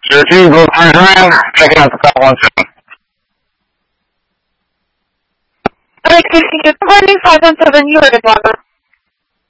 02, go turn, checking out the 517. Okay, good morning, 517, you heard it, Barbara.